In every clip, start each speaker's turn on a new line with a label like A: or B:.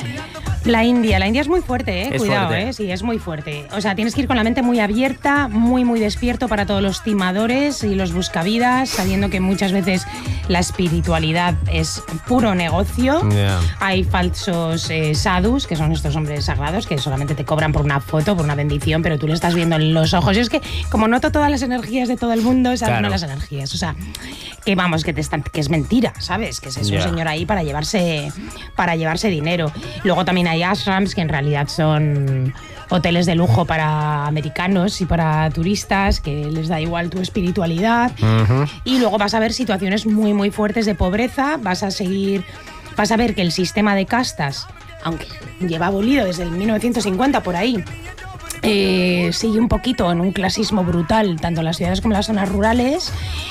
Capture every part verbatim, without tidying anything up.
A: La India, la India es muy fuerte, ¿eh?
B: Es
A: Cuidado,
B: fuerte.
A: ¿eh? Sí, es muy fuerte. O sea, tienes que ir con la mente muy abierta, muy, muy despierto para todos los timadores y los buscavidas, sabiendo que muchas veces la espiritualidad es puro negocio.
B: Yeah.
A: Hay falsos eh, sadhus, que son estos hombres sagrados, que solamente te cobran por una foto, por una bendición, pero tú le estás viendo en los ojos. Y es que, como noto todas las energías de todo el mundo, esas
B: Claro.
A: no las energías. O sea, que vamos, que, te están, que es mentira, ¿sabes? Que es un
B: Yeah.
A: señor ahí para llevarse, para llevarse dinero. Luego también hay ashrams, que en realidad son hoteles de lujo para americanos y para turistas, que les da igual tu espiritualidad.
B: Uh-huh.
A: Y luego vas a ver situaciones muy, muy fuertes de pobreza. Vas a seguir, vas a ver que el sistema de castas, aunque lleva abolido desde el mil novecientos cincuenta por ahí, eh, sigue un poquito en un clasismo brutal, tanto en las ciudades como en las zonas rurales.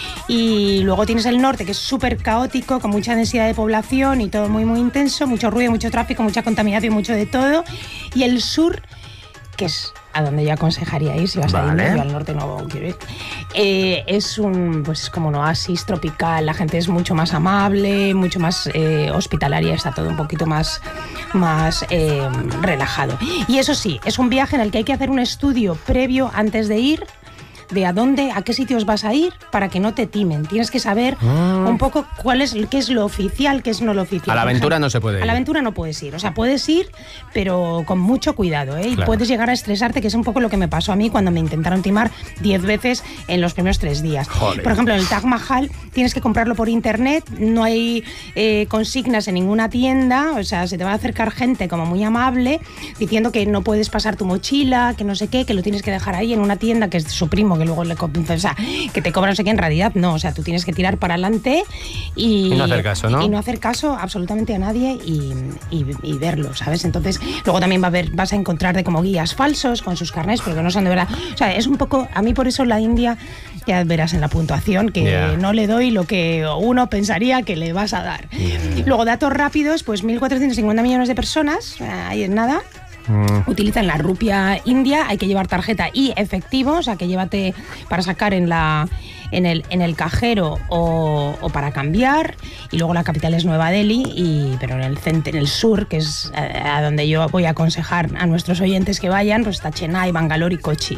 A: Y luego tienes el norte, que es súper caótico, con mucha densidad de población y todo muy, muy intenso, mucho ruido, mucho tráfico, mucha contaminación, mucho de todo. Y el sur, que es a donde yo aconsejaría ir si vas
B: Vale.
A: a India, yo al norte no quiero ir, eh, es un, pues como un oasis tropical. La gente es mucho más amable, mucho más eh, hospitalaria, está todo un poquito más, más eh, relajado. Y eso sí, es un viaje en el que hay que hacer un estudio previo antes de ir, de a dónde, a qué sitios vas a ir, para que no te timen. Tienes que saber
B: Ah.
A: un poco cuál es, qué es lo oficial, qué es no lo oficial.
B: A la
A: Por
B: aventura
A: ejemplo,
B: no se puede ir.
A: A la aventura no puedes ir. O sea, puedes ir, pero con mucho cuidado, ¿eh? Y
B: Claro.
A: puedes llegar a estresarte, que es un poco lo que me pasó a mí cuando me intentaron timar diez veces en los primeros tres días.
B: Joder.
A: Por ejemplo, en el Taj Mahal tienes que comprarlo por internet, no hay eh, consignas en ninguna tienda, o sea, se te va a acercar gente como muy amable, diciendo que no puedes pasar tu mochila, que no sé qué, que lo tienes que dejar ahí en una tienda que es de su primo, que luego le convence, o sea, que te cobran no sé qué, en realidad no, o sea, tú tienes que tirar para adelante y,
B: Y no hacer caso, ¿no?
A: Y no hacer caso absolutamente a nadie y, y, y verlo, ¿sabes? Entonces, luego también va a haber, vas a encontrarte como guías falsos con sus carnés, pero que no son de verdad. O sea, es un poco, a mí por eso la India, ya verás en la puntuación, que
B: Yeah.
A: no le doy lo que uno pensaría que le vas a dar.
B: Yeah.
A: Luego, datos rápidos, pues mil cuatrocientos cincuenta millones de personas, eh, ahí es nada.
B: Mm.
A: Utilizan la rupia india, hay que llevar tarjeta y efectivo, o sea que llévate para sacar en la en el, en el cajero o, o para cambiar. Y luego la capital es Nueva Delhi, y, pero en el, centro, en el sur, que es a, a donde yo voy a aconsejar a nuestros oyentes que vayan, pues está Chennai, Bangalore y Kochi.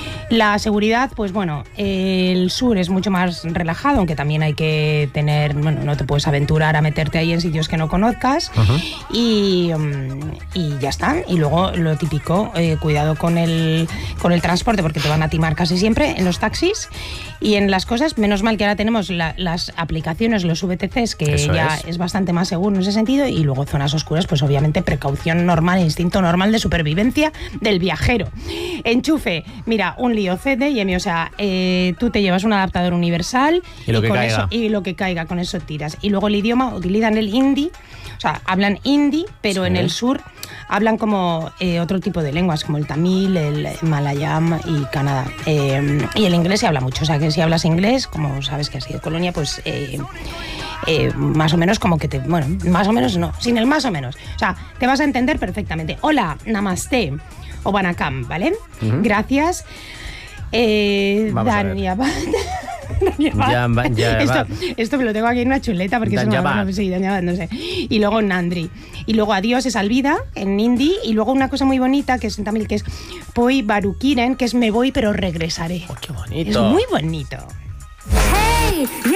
A: La seguridad, pues bueno, el sur es mucho más relajado, aunque también hay que tener, bueno, no te puedes aventurar a meterte ahí en sitios que no conozcas.
B: Ajá.
A: y, um, y ya está. Y luego lo típico, eh, cuidado con el, con el transporte, porque te van a timar casi siempre en los taxis y en las cosas. Menos mal que ahora tenemos la, las aplicaciones, los V T Cs, que
B: Eso
A: ya
B: es.
A: es bastante más seguro en ese sentido. Y luego zonas oscuras, pues obviamente precaución normal, instinto normal de supervivencia del viajero. Enchufe, mira, un lío C D y M, o sea, eh, tú te llevas un adaptador universal
B: Y lo que
A: con
B: caiga.
A: eso, y lo que caiga, con eso tiras. Y luego el idioma, utilizan el hindi, o sea, hablan hindi, pero
B: Sí.
A: en el sur hablan como eh, otro tipo de lenguas, como el tamil, el malayam y Canadá. Eh, y el inglés se habla mucho, o sea, que si hablas inglés, como sabes que has sido colonia, pues eh, eh, más o menos como que te... Bueno, más o menos no, sin el más o menos. O sea, te vas a entender perfectamente. Hola, namaste o banakam, ¿vale?
B: Ujú.
A: Gracias. Eh,
B: Vamos a ver.
A: Danyabad. Danyabad.
B: Yamba- Yabad.
A: Esto, esto me lo tengo aquí en una chuleta porque es una
B: Danyabad.
A: no sé, Danyabad, no sé. Y luego Nandri. Y luego adiós es alvida en hindi. Y luego una cosa muy bonita que es en tamil, que es poi barukiren, que es me voy pero regresaré.
B: Oh, qué bonito.
A: Es muy bonito.
C: Hey,